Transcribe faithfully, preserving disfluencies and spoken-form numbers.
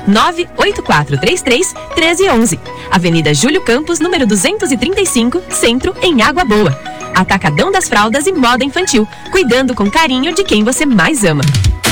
nove oito quatro três três, um três um um. Avenida Júlio Campos, número duzentos e trinta e cinco, Centro, em Água Boa. Atacadão das Fraldas e Moda Infantil, cuidando com carinho de quem você mais ama.